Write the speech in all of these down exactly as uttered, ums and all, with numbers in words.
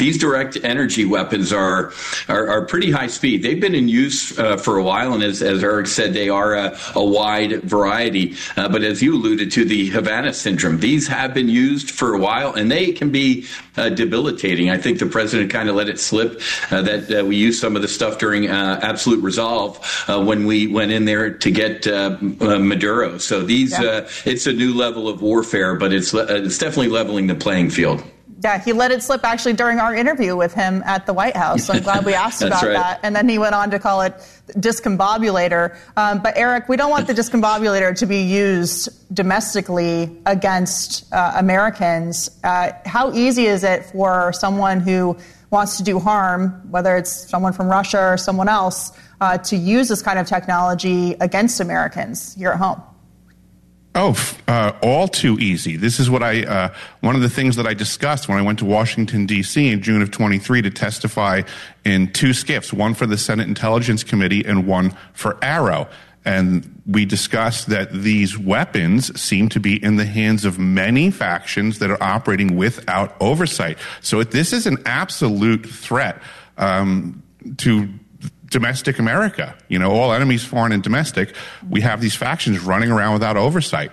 these direct energy weapons are are, are pretty high speed. They've been in use uh, for a while, and as, as Eric said, they are a, a wide variety. Uh, but as you alluded to, the Havana syndrome, these have been used for a while, and they can be uh, debilitating. I think the president kind of let it slip uh, that uh, we used some of the stuff during uh, Absolute Resolve uh, when we went in there to get uh, uh, Maduro. So these, yeah. uh, it's a new level of warfare, but it's uh, it's definitely leveling the playing field. Yeah, he let it slip actually during our interview with him at the White House. So I'm glad we asked about right. that. And then he went on to call it discombobulator. Um, but Eric, we don't want the discombobulator to be used domestically against uh, Americans. Uh, how easy is it for someone who wants to do harm, whether it's someone from Russia or someone else, uh, to use this kind of technology against Americans here at home? Oh, uh, all too easy. This is what I, uh, one of the things that I discussed when I went to Washington, D C in June of twenty-three to testify in two skiffs, one for the Senate Intelligence Committee and one for AARO. And we discussed that these weapons seem to be in the hands of many factions that are operating without oversight. So this is an absolute threat um, to domestic America. You know, all enemies, foreign and domestic, we have these factions running around without oversight.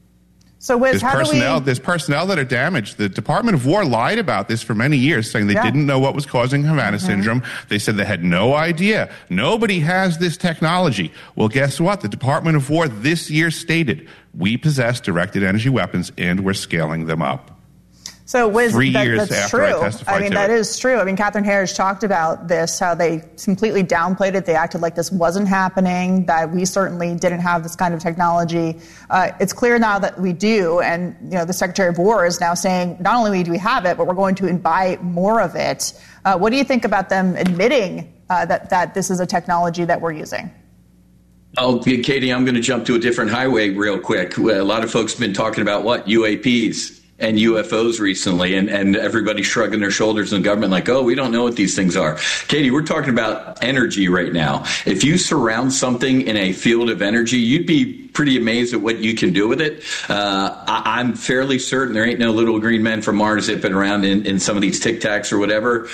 So Wiz, there's how personnel, do we... there's personnel that are damaged. The Department of War lied about this for many years, saying they yeah. didn't know what was causing Havana mm-hmm. syndrome. They said they had no idea. Nobody has this technology. Well, guess what? The Department of War this year stated, we possess directed energy weapons and we're scaling them up. So, Wiz, Three that, years that's after true. I testified I mean, to that it. is true. I mean, Catherine Herridge talked about this, how they completely downplayed it. They acted like this wasn't happening, that we certainly didn't have this kind of technology. Uh, it's clear now that we do, and you know, the Secretary of War is now saying not only do we have it, but we're going to buy more of it. Uh, what do you think about them admitting uh, that, that this is a technology that we're using? Oh, Katie, I'm going to jump to a different highway real quick. A lot of folks have been talking about what? U A Ps. And U F Os recently, and, and everybody shrugging their shoulders in the government like, oh, we don't know what these things are. Katie, we're talking about energy right now. If you surround something in a field of energy, you'd be pretty amazed at what you can do with it. Uh, I, I'm fairly certain there ain't no little green men from Mars zipping around in, in some of these Tic Tacs or whatever.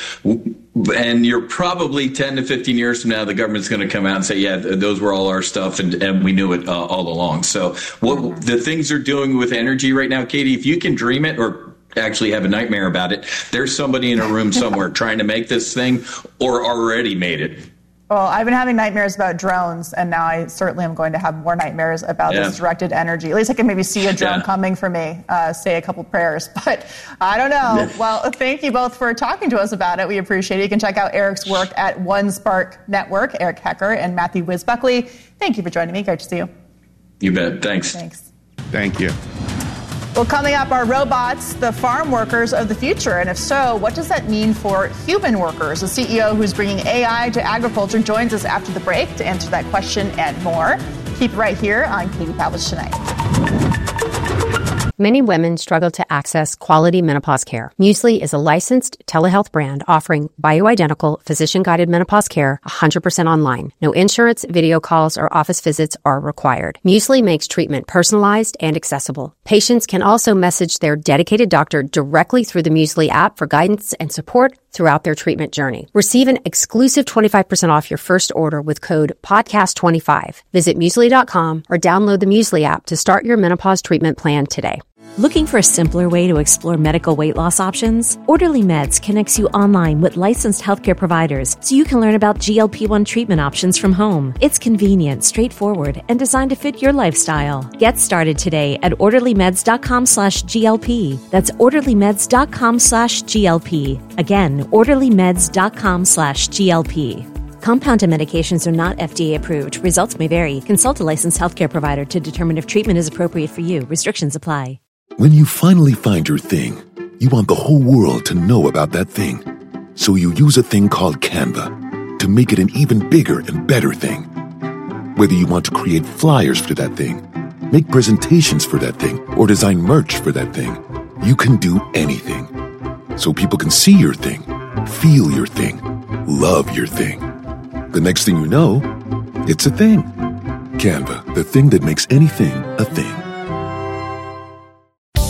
And you're probably ten to fifteen years from now, the government's going to come out and say, yeah, th- those were all our stuff, and, and we knew it uh, all along. So what mm-hmm. the things they're doing with energy right now, Katie, if you can dream it or actually have a nightmare about it, there's somebody in a room somewhere trying to make this thing or already made it. Well, I've been having nightmares about drones, and now I certainly am going to have more nightmares about yeah. this directed energy. At least I can maybe see a drone yeah. coming for me, uh, say a couple prayers. But I don't know. Yeah. Well, thank you both for talking to us about it. We appreciate it. You can check out Eric's work at One Spark Network, Eric Hecker and Matthew Wiz Buckley. Thank you for joining me. Great to see you. You bet. Thanks. Thanks. Thank you. Well, coming up, are robots the farm workers of the future? And if so, what does that mean for human workers? The C E O who's bringing A I to agriculture joins us after the break to answer that question and more. Keep it right here on Katie Pavlich Tonight. Many women struggle to access quality menopause care. Muesli is a licensed telehealth brand offering bioidentical, physician-guided menopause care one hundred percent online. No insurance, video calls, or office visits are required. Muesli makes treatment personalized and accessible. Patients can also message their dedicated doctor directly through the Muesli app for guidance and support throughout their treatment journey. Receive an exclusive twenty-five percent off your first order with code podcast twenty-five. Visit muesli dot com or download the Muesli app to start your menopause treatment plan today. Looking for a simpler way to explore medical weight loss options? Orderly Meds connects you online with licensed healthcare providers so you can learn about G L P one treatment options from home. It's convenient, straightforward, and designed to fit your lifestyle. Get started today at orderly meds dot com slash G L P. That's orderly meds dot com slash G L P. Again, orderly meds dot com slash G L P. Compounded medications are not F D A approved. Results may vary. Consult a licensed healthcare provider to determine if treatment is appropriate for you. Restrictions apply. When you finally find your thing, you want the whole world to know about that thing. So you use a thing called Canva to make it an even bigger and better thing. Whether you want to create flyers for that thing, make presentations for that thing, or design merch for that thing, you can do anything. So people can see your thing, feel your thing, love your thing. The next thing you know, it's a thing. Canva, the thing that makes anything a thing.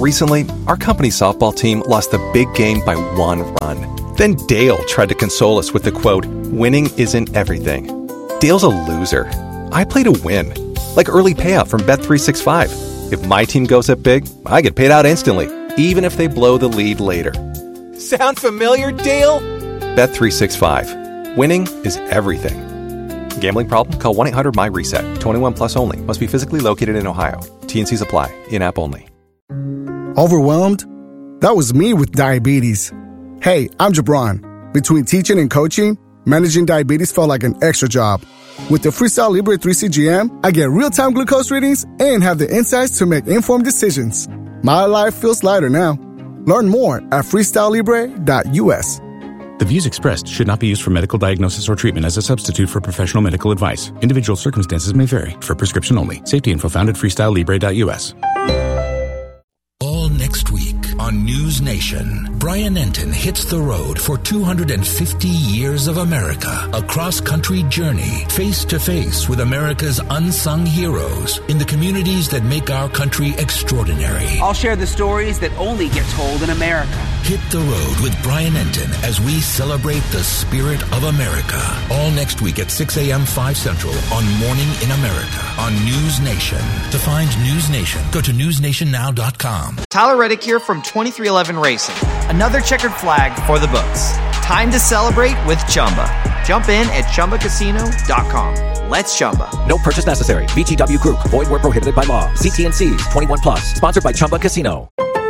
Recently, our company's softball team lost the big game by one run. Then Dale tried to console us with the quote, "Winning isn't everything." Dale's a loser. I play to win. Like early payout from Bet three sixty-five. If my team goes up big, I get paid out instantly, even if they blow the lead later. Sound familiar, Dale? Bet three sixty-five. Winning is everything. Gambling problem? Call one eight hundred M Y reset. twenty-one plus only. Must be physically located in Ohio. T N Cs apply. In-app only. Overwhelmed? That was me with diabetes. Hey, I'm Jabron. Between teaching and coaching, managing diabetes felt like an extra job. With the Freestyle Libre three C G M, I get real-time glucose readings and have the insights to make informed decisions. My life feels lighter now. Learn more at freestyle libre dot U S. The views expressed should not be used for medical diagnosis or treatment as a substitute for professional medical advice. Individual circumstances may vary. For prescription only. Safety info found at freestyle libre dot U S. All next week on News Nation, Brian Enton hits the road for two hundred fifty years of America, a cross-country journey, face-to-face with America's unsung heroes in the communities that make our country extraordinary. I'll share the stories that only get told in America. Hit the road with Brian Enton as we celebrate the spirit of America. All next week at six a.m. five Central on Morning in America on News Nation. To find News Nation, go to news nation now dot com. Tyler Reddick here from twenty-three eleven Racing. Another checkered flag for the books. Time to celebrate with Chumba. Jump in at chumba casino dot com. Let's Chumba. No purchase necessary. V G W Group. Void where prohibited by law. See T N Cs. twenty-one plus. Sponsored by Chumba Casino.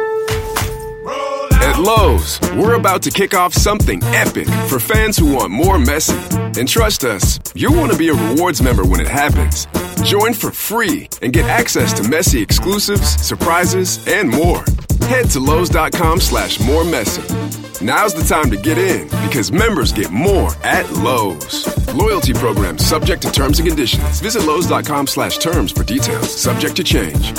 At Lowe's, we're about to kick off something epic for fans who want more Messi. And trust us, you'll want to be a rewards member when it happens. Join for free and get access to Messi exclusives, surprises, and more. Head to Lowe's.com slash more Messi. Now's the time to get in because members get more at Lowe's. Loyalty program subject to terms and conditions. Visit Lowe's.com slash terms for details. Subject to change.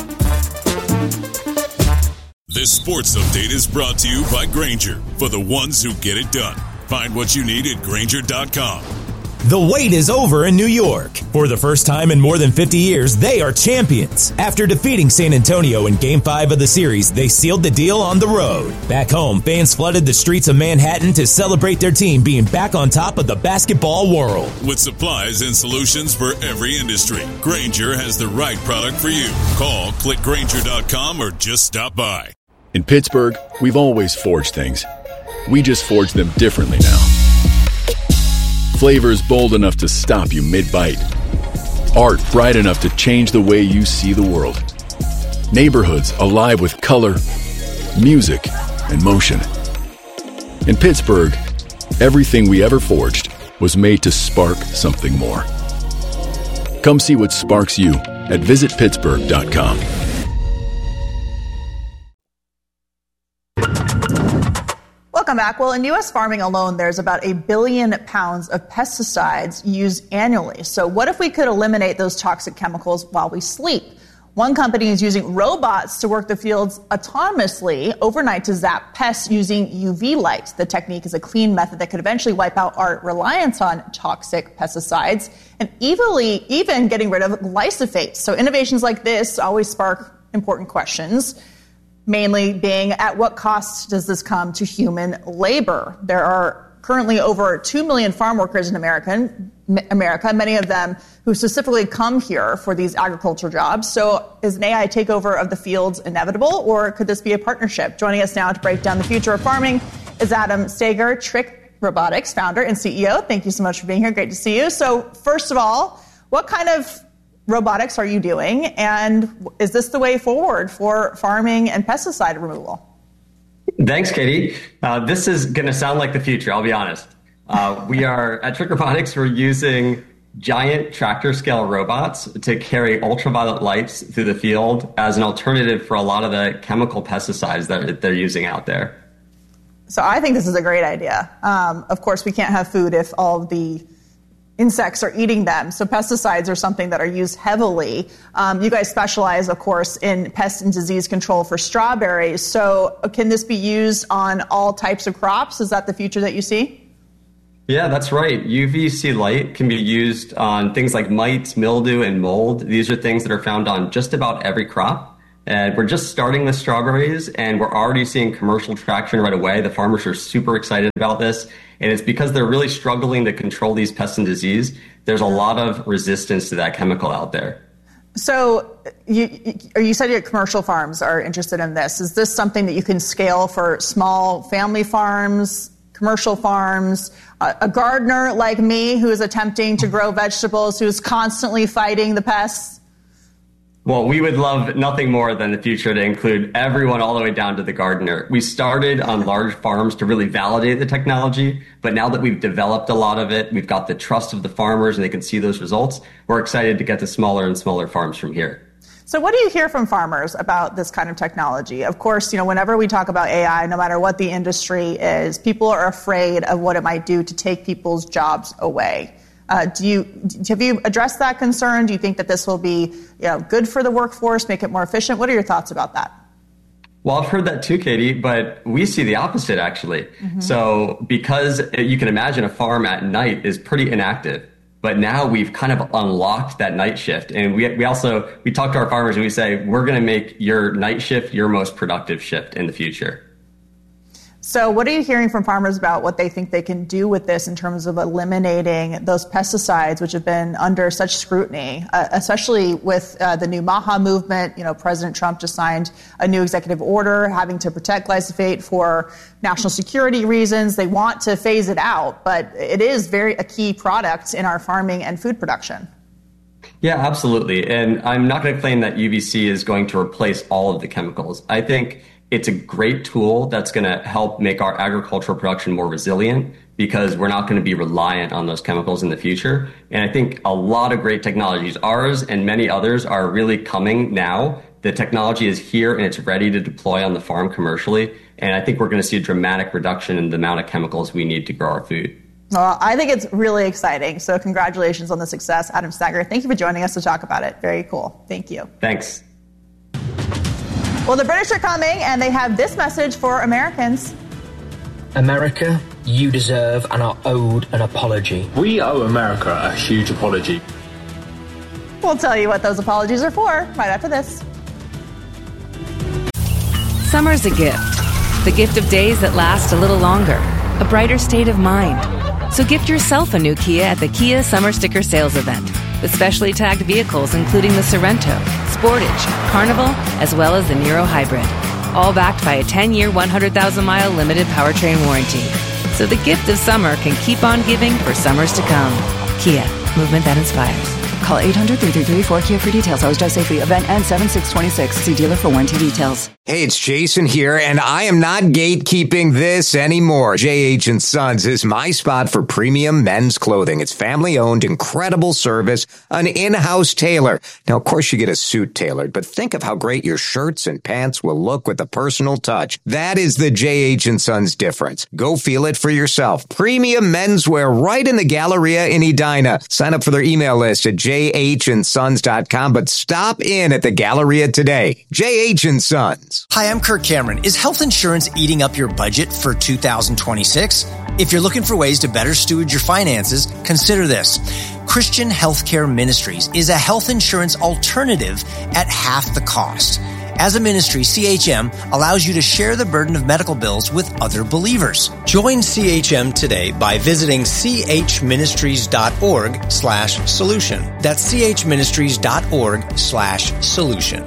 This sports update is brought to you by Grainger, for the ones who get it done. Find what you need at Grainger dot com. The wait is over in New York. For the first time in more than fifty years, they are champions. After defeating San Antonio in Game five of the series, they sealed the deal on the road. Back home, fans flooded the streets of Manhattan to celebrate their team being back on top of the basketball world. With supplies and solutions for every industry, Grainger has the right product for you. Call, click Grainger dot com, or just stop by. In Pittsburgh, we've always forged things. We just forge them differently now. Flavors bold enough to stop you mid-bite. Art bright enough to change the way you see the world. Neighborhoods alive with color, music, and motion. In Pittsburgh, everything we ever forged was made to spark something more. Come see what sparks you at visit pittsburgh dot com. Welcome back. Well, in U S farming alone, there's about a billion pounds of pesticides used annually. So what if we could eliminate those toxic chemicals while we sleep? One company is using robots to work the fields autonomously overnight to zap pests using U V light. The technique is a clean method that could eventually wipe out our reliance on toxic pesticides and evilly, even getting rid of glyphosate. So innovations like this always spark important questions. Mainly being, at what cost does this come to human labor? There are currently over two million farm workers in America, America, many of them who specifically come here for these agricultural jobs. So is an A I takeover of the fields inevitable, or could this be a partnership? Joining us now to break down the future of farming is Adam Stager, Trick Robotics founder and C E O. Thank you so much for being here. Great to see you. So first of all, what kind of robotics are you doing, and is this the way forward for farming and pesticide removal? Thanks, Katie. Uh, this is going to sound like the future, I'll be honest. Uh, we are, at Trick Robotics, we're using giant tractor-scale robots to carry ultraviolet lights through the field as an alternative for a lot of the chemical pesticides that they're using out there. So I think this is a great idea. Um, of course, we can't have food if all of the insects are eating them. So pesticides are something that are used heavily. Um, you guys specialize, of course, in pest and disease control for strawberries. So can this be used on all types of crops? Is that the future that you see? Yeah, that's right. U V C light can be used on things like mites, mildew, and mold. These are things that are found on just about every crop. And we're just starting with strawberries, and we're already seeing commercial traction right away. The farmers are super excited about this, and it's because they're really struggling to control these pests and disease. There's a lot of resistance to that chemical out there. So you, you said your commercial farms are interested in this. Is this something that you can scale for small family farms, commercial farms, uh, a gardener like me who is attempting to grow vegetables, who's constantly fighting the pests? Well, we would love nothing more than the future to include everyone all the way down to the gardener. We started on large farms to really validate the technology, but now that we've developed a lot of it, we've got the trust of the farmers and they can see those results, we're excited to get to smaller and smaller farms from here. So what do you hear from farmers about this kind of technology? Of course, you know, whenever we talk about A I, no matter what the industry is, people are afraid of what it might do to take people's jobs away. Uh, do you have you addressed that concern? Do you think that this will be, you know, good for the workforce, make it more efficient? What are your thoughts about that? Well, I've heard that too, Katie, but we see the opposite, actually. Mm-hmm. So because you can imagine a farm at night is pretty inactive, but now we've kind of unlocked that night shift. And we we also, we talk to our farmers and we say, we're going to make your night shift your most productive shift in the future. So what are you hearing from farmers about what they think they can do with this in terms of eliminating those pesticides, which have been under such scrutiny, uh, especially with uh, the new MAHA movement? You know, President Trump just signed a new executive order having to protect glyphosate for national security reasons. They want to phase it out, but it is very a key product in our farming and food production. Yeah, absolutely. And I'm not going to claim that U V C is going to replace all of the chemicals. I think it's a great tool that's going to help make our agricultural production more resilient because we're not going to be reliant on those chemicals in the future. And I think a lot of great technologies, ours and many others, are really coming now. The technology is here and it's ready to deploy on the farm commercially. And I think we're going to see a dramatic reduction in the amount of chemicals we need to grow our food. Well, I think it's really exciting. So congratulations on the success, Adam Stanger. Thank you for joining us to talk about it. Very cool. Thank you. Thanks. Well, the British are coming, and they have this message for Americans. America, you deserve and are owed an apology. We owe America a huge apology. We'll tell you what those apologies are for right after this. Summer's a gift. The gift of days that last a little longer. A brighter state of mind. So gift yourself a new Kia at the Kia Summer Sticker Sales Event. With specially tagged vehicles including the Sorento, Sportage, Carnival, as well as the Niro Hybrid. All backed by a ten-year, one hundred thousand mile limited powertrain warranty. So the gift of summer can keep on giving for summers to come. Kia, movement that inspires. Call eight hundred, three three three, four K I A for details. Always drive safely. Event ends seven six twenty-six. See dealer for warranty details. Hey, it's Jason here, and I am not gatekeeping this anymore. J H and Sons is my spot for premium men's clothing. It's family-owned, incredible service, an in-house tailor. Now, of course, you get a suit tailored, but think of how great your shirts and pants will look with a personal touch. That is the J H and Sons difference. Go feel it for yourself. Premium menswear right in the Galleria in Edina. Sign up for their email list at j h and sons dot com, but stop in at the Galleria today. J H and Sons. Hi, I'm Kirk Cameron. Is health insurance eating up your budget for two thousand twenty-six? If you're looking for ways to better steward your finances, consider this. Christian Healthcare Ministries is a health insurance alternative at half the cost. As a ministry, C H M allows you to share the burden of medical bills with other believers. Join C H M today by visiting chministries.org slash solution. That's chministries.org slash solution.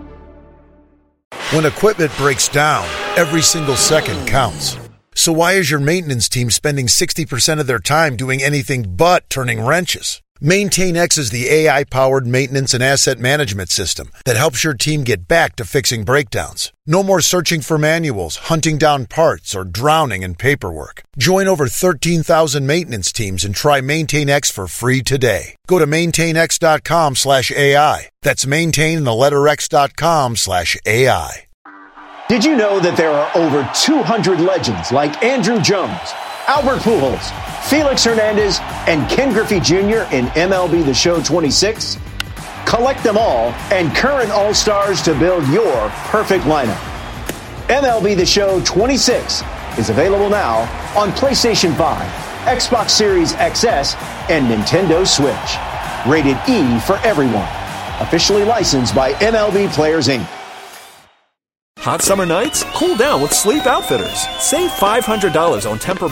When equipment breaks down, every single second counts. So why is your maintenance team spending sixty percent of their time doing anything but turning wrenches? MaintainX is the A I-powered maintenance and asset management system that helps your team get back to fixing breakdowns. No more searching for manuals, hunting down parts, or drowning in paperwork. Join over thirteen thousand maintenance teams and try MaintainX for free today. Go to maintainx.com slash AI. That's maintain the letter x.com slash AI. Did you know that there are over two hundred legends like Andrew Jones, Albert Pujols, Felix Hernandez, and Ken Griffey Junior in M L B The Show twenty-six? Collect them all and current All-Stars to build your perfect lineup. M L B The Show twenty-six is available now on PlayStation five, Xbox Series X S, and Nintendo Switch. Rated E for everyone. Officially licensed by M L B Players, Incorporated. Hot summer nights? Cool down with Sleep Outfitters. Save five hundred dollars on Tempur